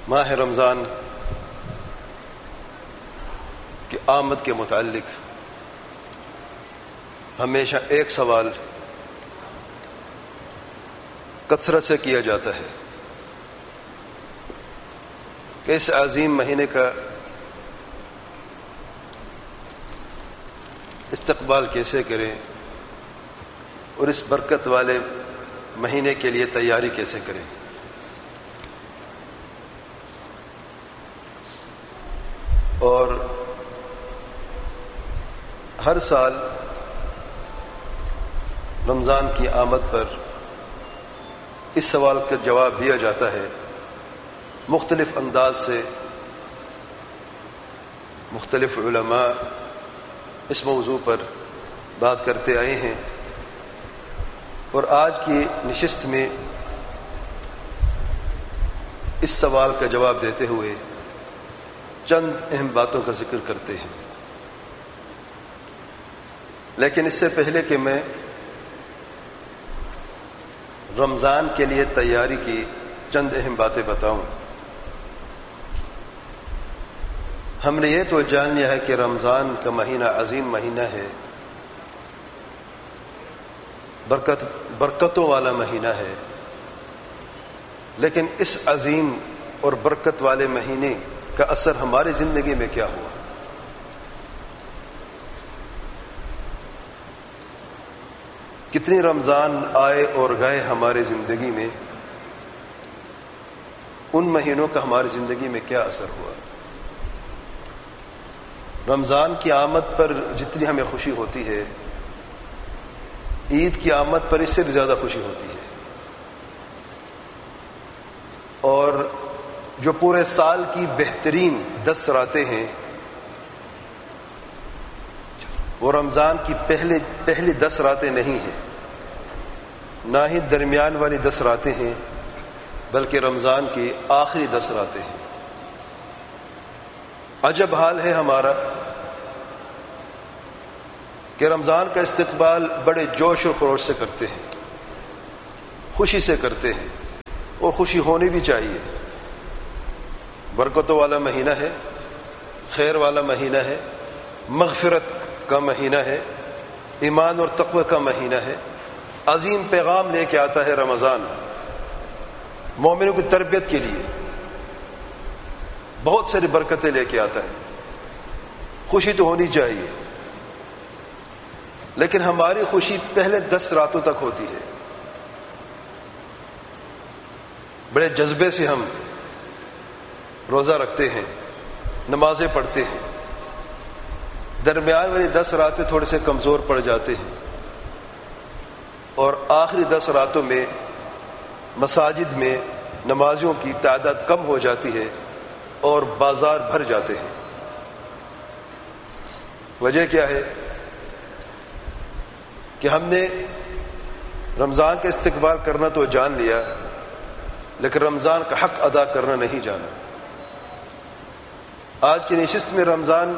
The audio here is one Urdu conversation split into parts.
ماہ رمضان کی آمد کے متعلق ہمیشہ ایک سوال کثرت سے کیا جاتا ہے کہ اس عظیم مہینے کا استقبال کیسے کریں اور اس برکت والے مہینے کے لیے تیاری کیسے کریں۔ اور ہر سال رمضان کی آمد پر اس سوال کا جواب دیا جاتا ہے مختلف انداز سے۔ مختلف علماء اس موضوع پر بات کرتے آئے ہیں، اور آج کی نشست میں اس سوال کا جواب دیتے ہوئے چند اہم باتوں کا ذکر کرتے ہیں۔ لیکن اس سے پہلے کہ میں رمضان کے لیے تیاری کی چند اہم باتیں بتاؤں، ہم نے یہ تو جان لیا ہے کہ رمضان کا مہینہ عظیم مہینہ ہے، برکتوں والا مہینہ ہے، لیکن اس عظیم اور برکت والے مہینے کا اثر ہماری زندگی میں کیا ہوا؟ کتنی رمضان آئے اور گئے ہماری زندگی میں، ان مہینوں کا ہماری زندگی میں کیا اثر ہوا؟ رمضان کی آمد پر جتنی ہمیں خوشی ہوتی ہے، عید کی آمد پر اس سے بھی زیادہ خوشی ہوتی ہے، اور جو پورے سال کی بہترین 10 راتیں ہیں وہ رمضان کی پہلی 10 راتیں نہیں ہیں، نہ ہی درمیان والی 10 راتیں ہیں، بلکہ رمضان کی آخری 10 راتیں ہیں۔ عجب حال ہے ہمارا کہ رمضان کا استقبال بڑے جوش و خروش سے کرتے ہیں، خوشی سے کرتے ہیں، اور خوشی ہونی بھی چاہیے۔ برکتوں والا مہینہ ہے، خیر والا مہینہ ہے، مغفرت کا مہینہ ہے، ایمان اور تقوی کا مہینہ ہے، عظیم پیغام لے کے آتا ہے رمضان مومنوں کی تربیت کے لیے، بہت ساری برکتیں لے کے آتا ہے، خوشی تو ہونی چاہیے، لیکن ہماری خوشی پہلے 10 راتوں تک ہوتی ہے۔ بڑے جذبے سے ہم روزہ رکھتے ہیں، نمازیں پڑھتے ہیں، درمیان والی 10 راتیں تھوڑے سے کمزور پڑ جاتے ہیں، اور آخری 10 راتوں میں مساجد میں نمازیوں کی تعداد کم ہو جاتی ہے اور بازار بھر جاتے ہیں۔ وجہ کیا ہے؟ کہ ہم نے رمضان کا استقبال کرنا تو جان لیا، لیکن رمضان کا حق ادا کرنا نہیں جانا۔ آج کی نشست میں رمضان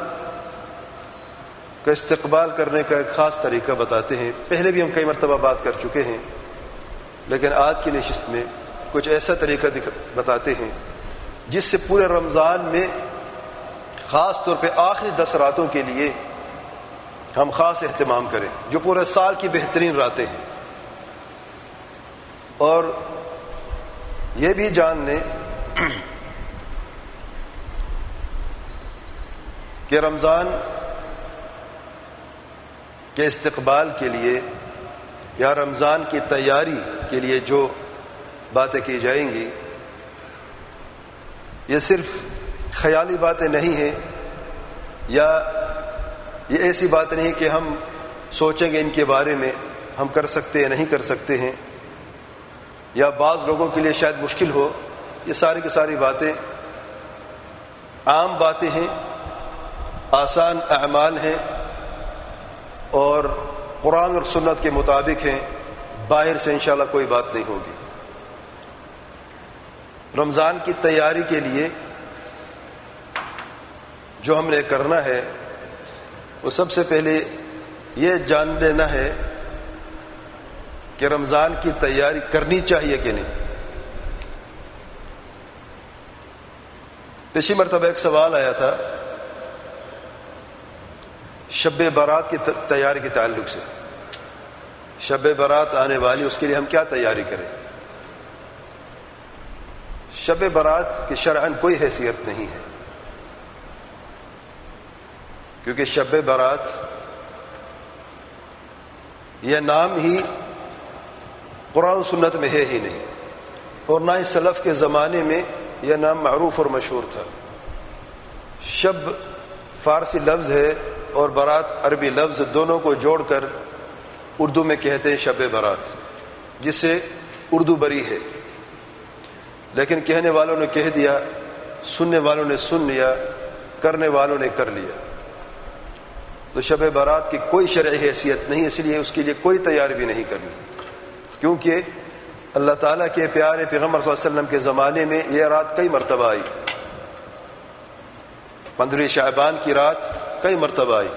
کا استقبال کرنے کا ایک خاص طریقہ بتاتے ہیں، پہلے بھی ہم کئی مرتبہ بات کر چکے ہیں، لیکن آج کی نشست میں کچھ ایسا طریقہ بتاتے ہیں جس سے پورے رمضان میں خاص طور پہ آخری 10 راتوں کے لیے ہم خاص اہتمام کریں، جو پورے سال کی بہترین راتیں ہیں، اور یہ بھی جان لیں کہ رمضان کے استقبال کے لیے یا رمضان کی تیاری کے لیے جو باتیں کی جائیں گی، یہ صرف خیالی باتیں نہیں ہیں، یا یہ ایسی بات نہیں کہ ہم سوچیں گے ان کے بارے میں ہم کر سکتے ہیں نہیں کر سکتے ہیں، یا بعض لوگوں کے لیے شاید مشکل ہو۔ یہ ساری کی ساری باتیں عام باتیں ہیں، آسان اعمال ہیں، اور قرآن اور سنت کے مطابق ہیں، باہر سے انشاءاللہ کوئی بات نہیں ہوگی۔ رمضان کی تیاری کے لیے جو ہم نے کرنا ہے وہ سب سے پہلے یہ جان لینا ہے کہ رمضان کی تیاری کرنی چاہیے کہ نہیں۔ پچھلی مرتبہ ایک سوال آیا تھا شب برات کی تیاری کے تعلق سے. شب برات آنے والی، اس کے لیے ہم کیا تیاری کریں؟ شب برات کی شرعاً کوئی حیثیت نہیں ہے، کیونکہ شب برات یہ نام ہی قرآن و سنت میں ہے ہی نہیں، اور نہ ہی سلف کے زمانے میں یہ نام معروف اور مشہور تھا. شب فارسی لفظ ہے اور برات عربی لفظ، دونوں کو جوڑ کر اردو میں کہتے ہیں شب برات، جس سے اردو بری ہے. لیکن کہنے والوں نے کہہ دیا، سننے والوں نے سن لیا، کرنے والوں نے کر لیا. تو شب برات کی کوئی شرعی حیثیت نہیں، اس لیے اس کے لیے کوئی تیاری بھی نہیں کرنی، کیونکہ اللہ تعالیٰ کے پیارے پیغمبر صلی اللہ علیہ وسلم کے زمانے میں یہ رات کئی مرتبہ آئی. 15 شعبان کی رات کئی مرتبہ آئی.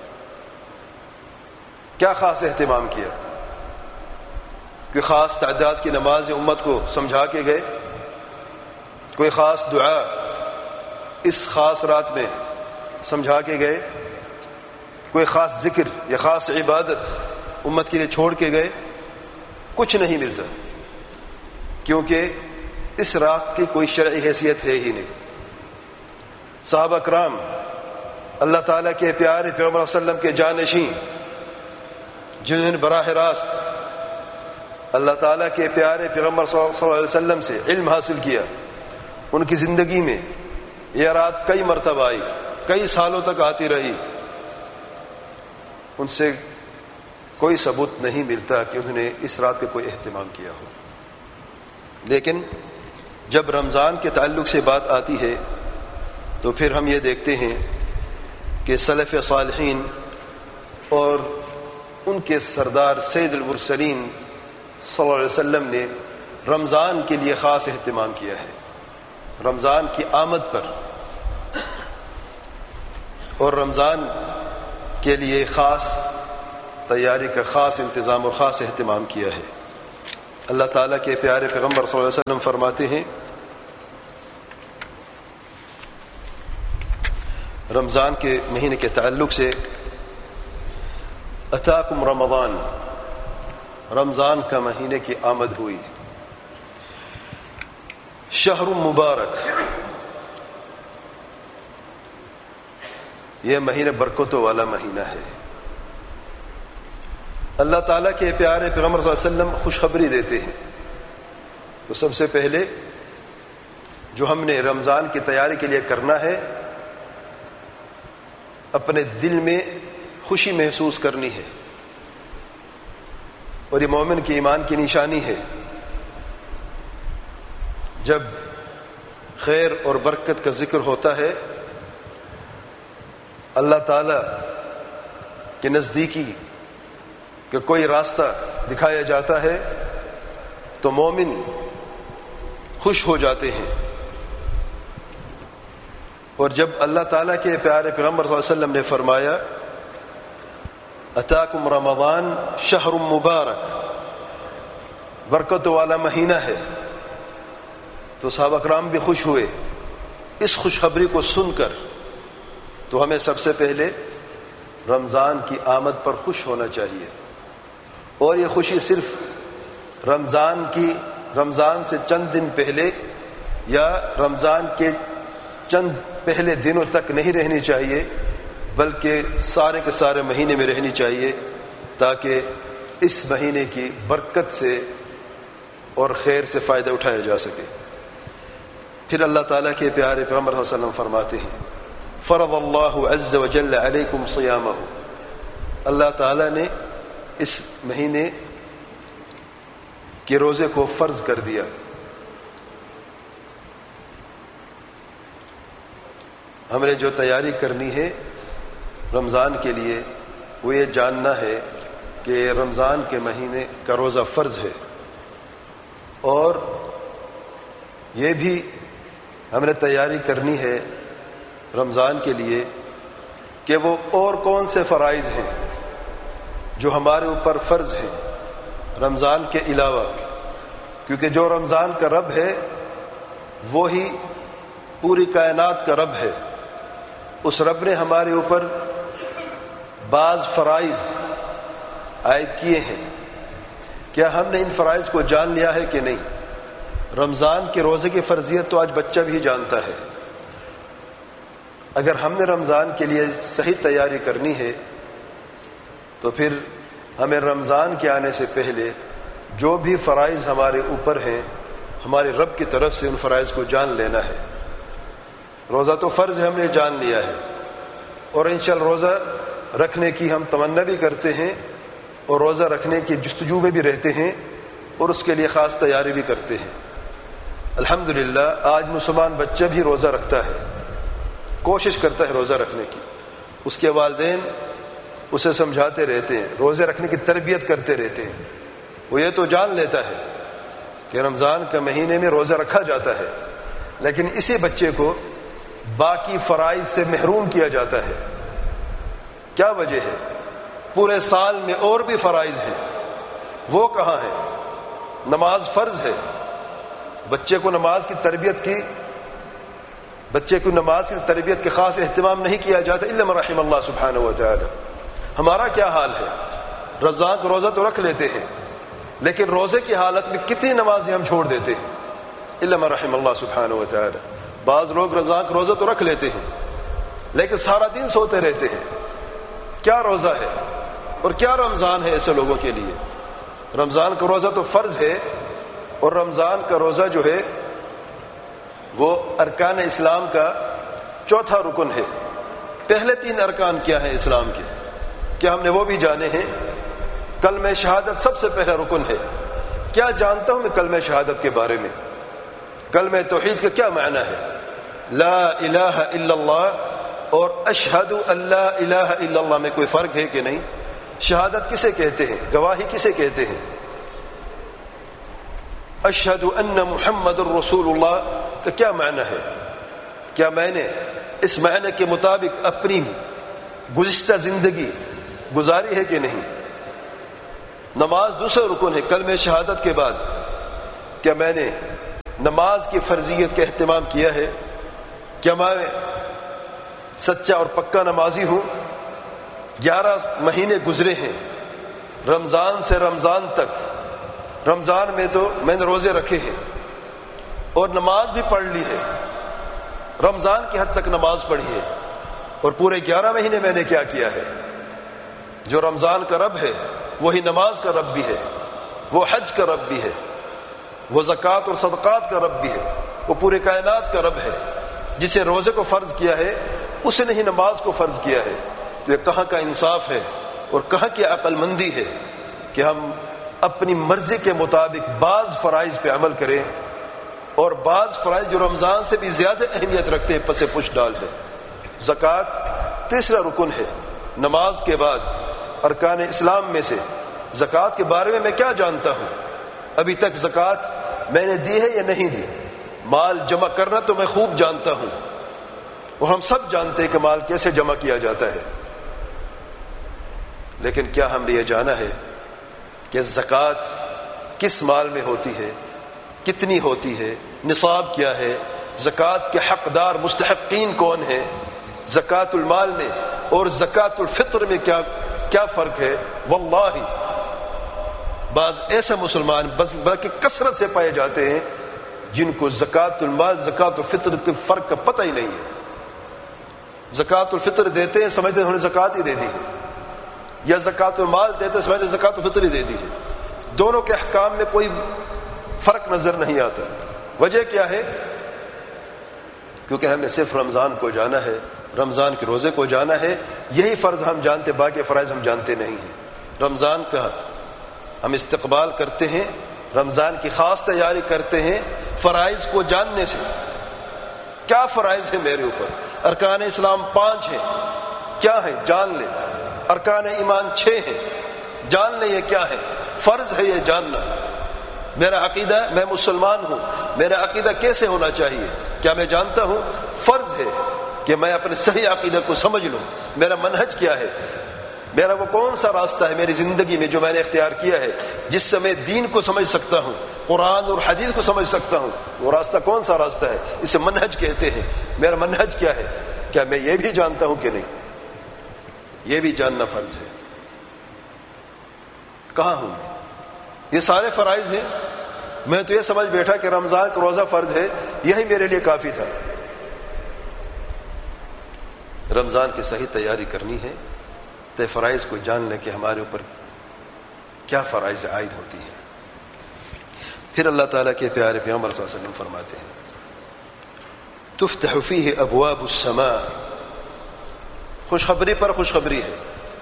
کیا خاص اہتمام کیا؟ کوئی خاص تعداد کی نماز امت کو سمجھا کے گئے؟ کوئی خاص دعا اس خاص رات میں سمجھا کے گئے؟ کوئی خاص ذکر یا خاص عبادت امت کے لیے چھوڑ کے گئے؟ کچھ نہیں ملتا، کیونکہ اس رات کی کوئی شرعی حیثیت ہے ہی نہیں. صحابہ کرام اللہ تعالیٰ کے پیارے پیغمبر صلی اللہ علیہ وسلم کے جانشین، جنہوں نے براہ راست اللہ تعالیٰ کے پیارے پیغمبر صلی اللہ علیہ وسلم سے علم حاصل کیا، ان کی زندگی میں یہ رات کئی مرتبہ آئی، کئی سالوں تک آتی رہی. ان سے کوئی ثبوت نہیں ملتا کہ انہوں نے اس رات کا کوئی اہتمام کیا ہو. لیکن جب رمضان کے تعلق سے بات آتی ہے تو پھر ہم یہ دیکھتے ہیں کہ سلف صالحین اور ان کے سردار سید المرسلین صلی اللہ علیہ وسلم نے رمضان کے لیے خاص اہتمام کیا ہے. رمضان کی آمد پر اور رمضان کے لیے خاص تیاری کا خاص انتظام اور خاص اہتمام کیا ہے. اللہ تعالیٰ کے پیارے پیغمبر صلی اللہ علیہ وسلم فرماتے ہیں رمضان کے مہینے کے تعلق سے، اتاکم رمضان، رمضان کا مہینے کی آمد ہوئی. شہر مبارک، یہ مہینہ برکتوں والا مہینہ ہے. اللہ تعالیٰ کے پیارے پیغمبر صلی اللہ علیہ وسلم خوشخبری دیتے ہیں. تو سب سے پہلے جو ہم نے رمضان کی تیاری کے لیے کرنا ہے، اپنے دل میں خوشی محسوس کرنی ہے، اور یہ مومن کے ایمان کی نشانی ہے. جب خیر اور برکت کا ذکر ہوتا ہے، اللہ تعالیٰ کے نزدیکی کہ کوئی راستہ دکھایا جاتا ہے تو مومن خوش ہو جاتے ہیں. اور جب اللہ تعالیٰ کے پیارے پیغمبر صلی اللہ علیہ وسلم نے فرمایا اتاکم رمضان شہر مبارک، برکت والا مہینہ ہے، تو صحابہ کرام بھی خوش ہوئے. اس خوشخبری کو سن کر تو ہمیں سب سے پہلے رمضان کی آمد پر خوش ہونا چاہیے. اور یہ خوشی صرف رمضان سے چند دن پہلے یا رمضان کے چند پہلے دنوں تک نہیں رہنی چاہیے، بلکہ سارے کے سارے مہینے میں رہنی چاہیے، تاکہ اس مہینے کی برکت سے اور خیر سے فائدہ اٹھایا جا سکے. پھر اللہ تعالیٰ کے پیارے پیغمبر صلی اللہ علیہ وسلم فرماتے ہیں فرض اللہ عز وجل علیکم صیامہ، اللہ تعالیٰ نے اس مہینے کے روزے کو فرض کر دیا. ہم نے جو تیاری کرنی ہے رمضان کے لیے وہ یہ جاننا ہے کہ رمضان کے مہینے کا روزہ فرض ہے، اور یہ بھی ہم نے تیاری کرنی ہے رمضان کے لیے کہ وہ اور کون سے فرائض ہیں جو ہمارے اوپر فرض ہیں رمضان کے علاوہ، کیونکہ جو رمضان کا رب ہے وہی پوری کائنات کا رب ہے، اس رب نے ہمارے اوپر بعض فرائض عائد کیے ہیں. کیا ہم نے ان فرائض کو جان لیا ہے کہ نہیں؟ رمضان کے روزے کی فرضیت تو آج بچہ بھی جانتا ہے. اگر ہم نے رمضان کے لیے صحیح تیاری کرنی ہے تو پھر ہمیں رمضان کے آنے سے پہلے جو بھی فرائض ہمارے اوپر ہیں ہمارے رب کی طرف سے ان فرائض کو جان لینا ہے. روزہ تو فرض ہے، ہم نے جان لیا ہے، اور انشاءاللہ روزہ رکھنے کی ہم تمنا بھی کرتے ہیں اور روزہ رکھنے کی جستجو میں بھی رہتے ہیں اور اس کے لیے خاص تیاری بھی کرتے ہیں. الحمدللہ آج مسلمان بچہ بھی روزہ رکھتا ہے، کوشش کرتا ہے روزہ رکھنے کی. اس کے والدین اسے سمجھاتے رہتے ہیں، روزے رکھنے کی تربیت کرتے رہتے ہیں. وہ یہ تو جان لیتا ہے کہ رمضان کے مہینے میں روزہ رکھا جاتا ہے، لیکن اسی بچے کو باقی فرائض سے محروم کیا جاتا ہے. کیا وجہ ہے؟ پورے سال میں اور بھی فرائض ہیں، وہ کہاں ہیں؟ نماز فرض ہے، بچے کو نماز کی تربیت کے خاص اہتمام نہیں کیا جاتا الا من رحم اللہ سبحانہ و تعالی. ہمارا کیا حال ہے؟ رمضان کا روزہ تو رکھ لیتے ہیں، لیکن روزے کی حالت میں کتنی نمازیں ہم چھوڑ دیتے ہیں الا من رحم اللہ سبحانہ و تعالی. بعض لوگ رمضان کا روزہ تو رکھ لیتے ہیں لیکن سارا دن سوتے رہتے ہیں. کیا روزہ ہے اور کیا رمضان ہے ایسے لوگوں کے لیے؟ رمضان کا روزہ تو فرض ہے، اور رمضان کا روزہ جو ہے وہ ارکان اسلام کا چوتھا رکن ہے. پہلے 3 ارکان کیا ہیں اسلام کے؟ کیا ہم نے وہ بھی جانے ہیں؟ کلمہ شہادت سب سے پہلا رکن ہے. کیا جانتا ہوں میں کلمہ شہادت کے بارے میں؟ کلمہ توحید کا کیا معنی ہے؟ لا الہ الا اللہ اور اشہد ان لا الہ الا اللہ میں کوئی فرق ہے کہ نہیں؟ شہادت کسے کہتے ہیں؟ گواہی کسے کہتے ہیں؟ اشہد ان محمد الرسول اللہ کا کیا معنی ہے؟ کیا میں نے اس معنی کے مطابق اپنی گزشتہ زندگی گزاری ہے کہ نہیں؟ نماز دوسرا رکن ہے کلمہ شہادت کے بعد. کیا میں نے نماز کی فرضیت کا اہتمام کیا ہے؟ کیا میں سچا اور پکا نمازی ہوں؟ 11 مہینے گزرے ہیں رمضان سے رمضان تک. رمضان میں تو میں نے روزے رکھے ہیں اور نماز بھی پڑھ لی ہے، رمضان کی حد تک نماز پڑھی ہے، اور پورے 11 مہینے میں نے کیا کیا ہے؟ جو رمضان کا رب ہے وہی نماز کا رب بھی ہے، وہ حج کا رب بھی ہے، وہ زکوٰۃ اور صدقات کا رب بھی ہے، وہ پورے کائنات کا رب ہے. جسے روزے کو فرض کیا ہے اس نے ہی نماز کو فرض کیا ہے. تو یہ کہاں کا انصاف ہے اور کہاں کی عقل مندی ہے کہ ہم اپنی مرضی کے مطابق بعض فرائض پہ عمل کریں اور بعض فرائض جو رمضان سے بھی زیادہ اہمیت رکھتے ہیں پس پش ڈال دیں. زکوٰۃ تیسرا رکن ہے نماز کے بعد ارکان اسلام میں سے. زکوٰۃ کے بارے میں کیا جانتا ہوں؟ ابھی تک زکوٰۃ میں نے دی ہے یا نہیں دی؟ مال جمع کرنا تو میں خوب جانتا ہوں، اور ہم سب جانتے ہیں کہ مال کیسے جمع کیا جاتا ہے، لیکن کیا ہم نے یہ جانا ہے کہ زکوٰۃ کس مال میں ہوتی ہے، کتنی ہوتی ہے، نصاب کیا ہے، زکوٰۃ کے حقدار مستحقین کون ہیں، زکوٰۃ المال میں اور زکوٰۃ الفطر میں کیا فرق ہے؟ واللہ بعض ایسے مسلمان بلکہ کثرت سے پائے جاتے ہیں جن کو زکوٰۃ المال زکوٰۃ الفطر کے فرق کا پتہ ہی نہیں ہے. زکوٰۃ الفطر دیتے ہیں سمجھتے ہیں انہوں نے زکوٰۃ ہی دے دی ہے، یا زکوٰۃ المال دیتے ہیں سمجھتے ہیں زکوٰۃ الفطر ہی دے دی ہے. دونوں کے احکام میں کوئی فرق نظر نہیں آتا. وجہ کیا ہے؟ کیونکہ ہمیں صرف رمضان کو جانا ہے، رمضان کے روزے کو جانا ہے. یہی فرض ہم جانتے، باقی فرائض ہم جانتے نہیں ہیں. رمضان کا ہم استقبال کرتے ہیں، رمضان کی خاص تیاری کرتے ہیں فرائض کو جاننے سے. کیا فرائض ہیں میرے اوپر؟ ارکان اسلام 5 ہیں، کیا ہیں؟ جان لیں. ارکان ایمان 6 ہیں، جان لیں یہ کیا ہے. فرض ہے یہ جاننا. میرا عقیدہ، میں مسلمان ہوں، میرا عقیدہ کیسے ہونا چاہیے؟ کیا میں جانتا ہوں؟ فرض ہے کہ میں اپنے صحیح عقیدہ کو سمجھ لوں. میرا منہج کیا ہے، میرا وہ کون سا راستہ ہے میری زندگی میں جو میں نے اختیار کیا ہے جس سے میں دین کو سمجھ سکتا ہوں، قرآن اور حدیث کو سمجھ سکتا ہوں، وہ راستہ کون سا راستہ ہے؟ اسے منہج کہتے ہیں۔ میرا منہج کیا ہے؟ کیا میں یہ بھی جانتا ہوں کہ نہیں؟ یہ بھی جاننا فرض ہے۔ کہاں ہوں میں؟ یہ سارے فرائض ہیں، میں تو یہ سمجھ بیٹھا کہ رمضان کا روزہ فرض ہے، یہی میرے لیے کافی تھا۔ رمضان کی صحیح تیاری کرنی ہے تو فرائض کو جان لیں کہ ہمارے اوپر کیا فرائض عائد ہوتی ہیں۔ پھر اللہ تعالیٰ کے پیارے پیغمبر صلی اللہ علیہ وسلم فرماتے ہیں تفتح فیہ ابواب السماء، خوشخبری پر خوشخبری ہے۔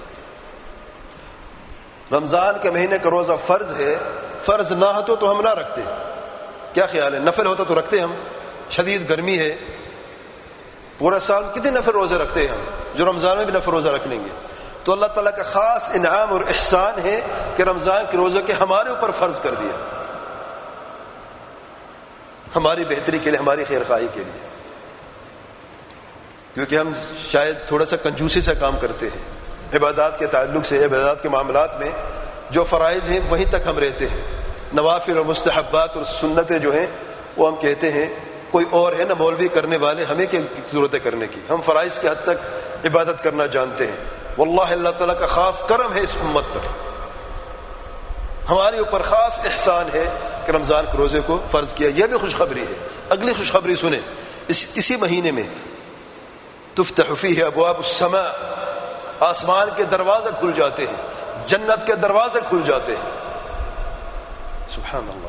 رمضان کے مہینے کا روزہ فرض ہے، فرض نہ ہو تو ہم نہ رکھتے، کیا خیال ہے؟ نفل ہوتا تو رکھتے ہم، شدید گرمی ہے، پورا سال کتنے نفل روزے رکھتے ہیں ہم، جو رمضان میں بھی نفل روزہ رکھ لیں گے۔ تو اللہ تعالیٰ کا خاص انعام اور احسان ہے کہ رمضان کے روزے کے ہمارے اوپر فرض کر دیا، ہماری بہتری کے لیے، ہماری خیر خواہی کے لیے، کیونکہ ہم شاید تھوڑا سا کنجوسی سے کام کرتے ہیں عبادات کے تعلق سے، عبادات کے معاملات میں جو فرائض ہیں وہیں تک ہم رہتے ہیں، نوافل اور مستحبات اور سنتیں جو ہیں وہ ہم کہتے ہیں کوئی اور ہے نا مولوی کرنے والے، ہمیں کیا ضرورت ہے کرنے کی، ہم فرائض کی حد تک عبادت کرنا جانتے ہیں۔ واللہ اللہ تعالیٰ کا خاص کرم ہے اس امت پر، ہمارے اوپر خاص احسان ہے کہ رمضان کے روزے کو فرض کیا۔ یہ بھی خوشخبری ہے۔ اگلی خوشخبری سنیں، اسی مہینے میں تفتح فیہ ابواب السماء، آسمان کے دروازے کھل جاتے ہیں، جنت کے دروازے کھل جاتے ہیں۔ سبحان اللہ،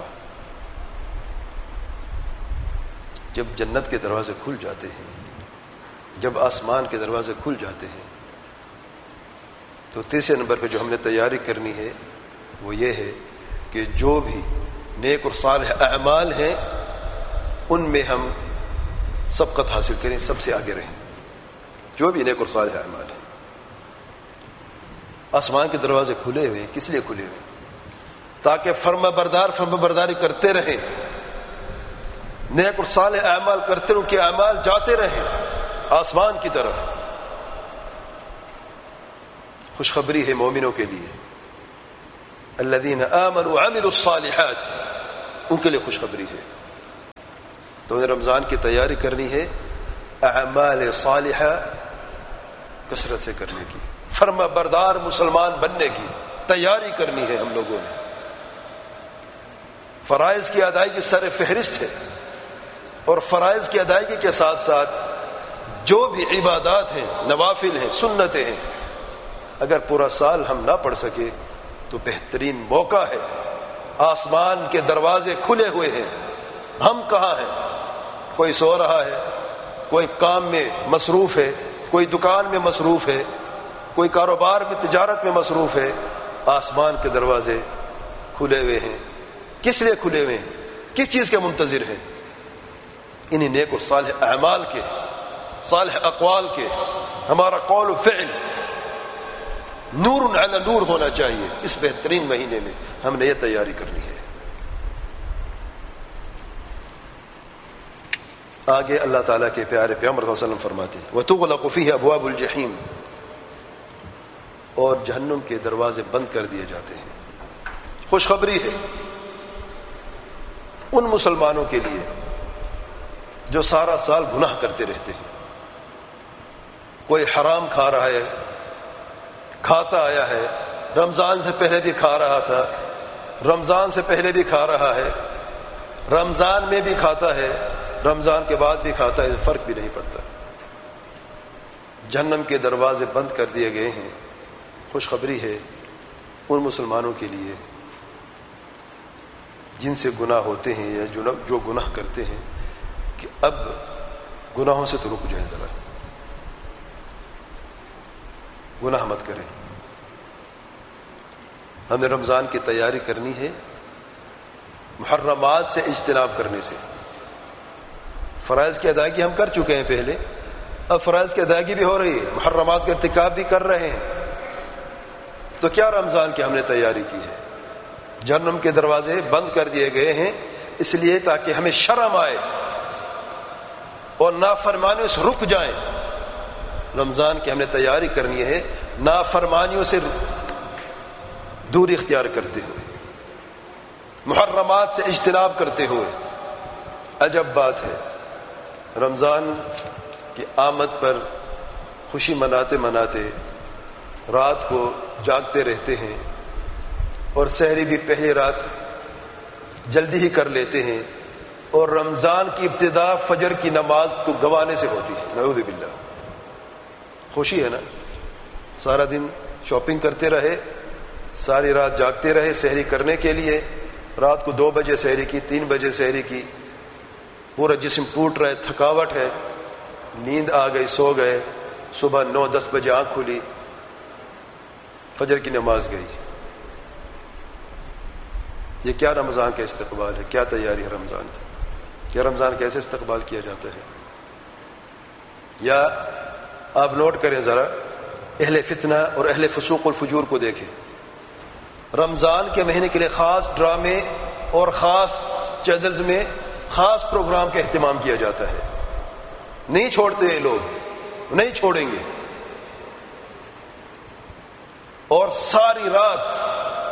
جب جنت کے دروازے کھل جاتے ہیں، جب آسمان کے دروازے کھل جاتے ہیں، تو تیسرے نمبر پہ جو ہم نے تیاری کرنی ہے وہ یہ ہے کہ جو بھی نیک اور صالح اعمال ہیں ان میں ہم سبقت حاصل کریں، سب سے آگے رہیں۔ جو بھی نیک اور صالح اعمال ہیں، آسمان کے دروازے کھلے ہوئے، کس لیے کھلے ہوئے؟ تاکہ فرما برداری کرتے رہیں، نیک اور صالح اعمال کرتے رہیں، ان کے اعمال جاتے رہیں آسمان کی طرف۔ خوشخبری ہے مومنوں کے لیے، الذین آمنوا وعملوا الصالحات، ان کے لیے خوشخبری ہے۔ تو انہیں رمضان کی تیاری کرنی ہے، اعمال صالحہ کثرت سے کرنے کی، فرما بردار مسلمان بننے کی تیاری کرنی ہے ہم لوگوں نے۔ فرائض کی ادائیگی سر فہرست ہے، اور فرائض کی ادائیگی کے ساتھ ساتھ جو بھی عبادات ہیں، نوافل ہیں، سنتیں ہیں، اگر پورا سال ہم نہ پڑھ سکے تو بہترین موقع ہے، آسمان کے دروازے کھلے ہوئے ہیں، ہم کہاں ہیں؟ کوئی سو رہا ہے، کوئی کام میں مصروف ہے، کوئی دکان میں مصروف ہے، کوئی کاروبار میں، تجارت میں مصروف ہے، آسمان کے دروازے کھلے ہوئے ہیں۔ کس لیے کھلے ہوئے ہیں؟ کس چیز کے منتظر ہیں؟ انہیں نیک و صالح اعمال کے، صالح اقوال کے۔ ہمارا قول و فعل نور علی نور ہونا چاہیے۔ اس بہترین مہینے میں ہم نے یہ تیاری کرنی ہے۔ آگے اللہ تعالیٰ کے پیارے پیغمبر صلی اللہ علیہ وسلم فرماتے ہیں وَتُغْلَقُ فِيهِ أَبْوَابُ الْجَحِيمِ، اور جہنم کے دروازے بند کر دیے جاتے ہیں۔ خوشخبری ہے ان مسلمانوں کے لیے جو سارا سال گناہ کرتے رہتے ہیں، کوئی حرام کھا رہا ہے، کھاتا آیا ہے، رمضان سے پہلے بھی کھا رہا تھا، رمضان سے پہلے بھی کھا رہا ہے، رمضان میں بھی کھاتا ہے، رمضان کے بعد بھی کھاتا ہے، فرق بھی نہیں پڑتا۔ جہنم کے دروازے بند کر دیے گئے ہیں۔ خوشخبری ہے ان مسلمانوں کے لیے جن سے گناہ ہوتے ہیں یا جو گناہ کرتے ہیں کہ اب گناہوں سے تو رک جائیں، ذرا گناہ مت کریں۔ ہمیں رمضان کی تیاری کرنی ہے محرمات سے اجتناب کرنے سے۔ فرائض کی ادائیگی ہم کر چکے ہیں پہلے، اب فرائض کی ادائیگی بھی ہو رہی ہے، محرمات کا ارتکاب بھی کر رہے ہیں۔ تو کیا رمضان کی ہم نے تیاری کی ہے؟ جہنم کے دروازے بند کر دیے گئے ہیں اس لیے تاکہ ہمیں شرم آئے اور نافرمانیوں سے رک جائیں۔ رمضان کی ہم نے تیاری کرنی ہے نافرمانیوں سے دوری اختیار کرتے ہوئے، محرمات سے اجتناب کرتے ہوئے. عجب بات ہے، رمضان کی آمد پر خوشی مناتے مناتے رات کو جاگتے رہتے ہیں اور سحری بھی پہلی رات جلدی ہی کر لیتے ہیں، اور رمضان کی ابتدا فجر کی نماز کو گوانے سے ہوتی ہے. نعوذ باللہ. خوشی ہے نا، سارا دن شاپنگ کرتے رہے، ساری رات جاگتے رہے سحری کرنے کے لیے، رات کو 2 بجے سحری کی، 3 بجے سحری کی، پورا جسم ٹوٹ رہا ہے، تھکاوٹ ہے، نیند آ گئی، سو گئے، صبح 9-10 بجے آنکھ کھلی، فجر کی نماز گئی. یہ کیا رمضان کا استقبال ہے؟ کیا تیاری ہے رمضان کی؟ کیا رمضان کیسے استقبال کیا جاتا ہے؟ یا آپ نوٹ کریں ذرا، اہل فتنہ اور اہل فسوق الفجور کو دیکھیں. رمضان کے مہینے کے لیے خاص ڈرامے اور خاص چینلز میں خاص پروگرام کا اہتمام کیا جاتا ہے. نہیں چھوڑتے یہ لوگ، نہیں چھوڑیں گے. اور ساری رات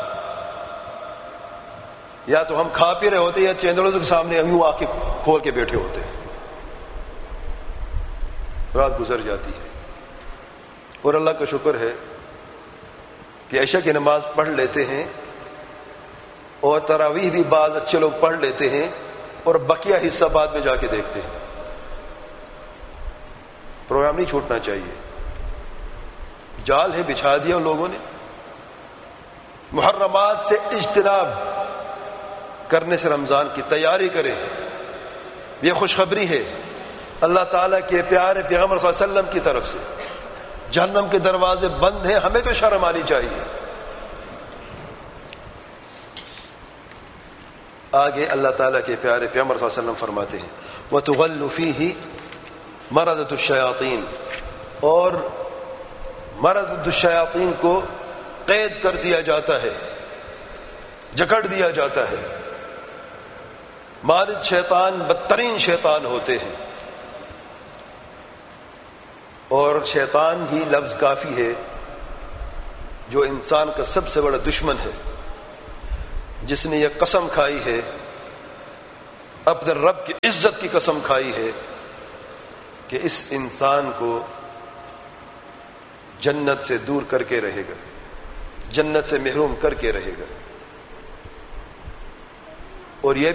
یا تو ہم کھا پی رہے ہوتے یا چینلوں کے سامنے ہم یوں آنکھیں کھول کے بیٹھے ہوتے ہیں. رات گزر جاتی ہے. اور اللہ کا شکر ہے کہ عشاء کی نماز پڑھ لیتے ہیں، اور تراویح بھی بعض اچھے لوگ پڑھ لیتے ہیں، اور بقیہ حصہ بعد میں جا کے دیکھتے ہیں. پروگرام نہیں چھوٹنا چاہیے. جال ہے بچھا دیا ان لوگوں نے. محرمات سے اجتناب کرنے سے رمضان کی تیاری کریں. یہ خوشخبری ہے اللہ تعالیٰ کے پیارے پیغمبر صلی اللہ علیہ وسلم کی طرف سے. جہنم کے دروازے بند ہیں، ہمیں تو شرم آنی چاہیے. آگے اللہ تعالیٰ کے پیارے پیغمبر صلی اللہ علیہ وسلم فرماتے ہیں وَتُغَلُّ فِيهِ مَرَضَةُ الشَّيَاطِينِ، اور مرض الشیاطین کو قید کر دیا جاتا ہے، جکڑ دیا جاتا ہے. مارد شیطان بدترین شیطان ہوتے ہیں، اور شیطان ہی لفظ کافی ہے جو انسان کا سب سے بڑا دشمن ہے، جس نے یہ قسم کھائی ہے، اپنے رب کی عزت کی قسم کھائی ہے کہ اس انسان کو جنت سے دور کر کے رہے گا، جنت سے محروم کر کے رہے گا. اور یہ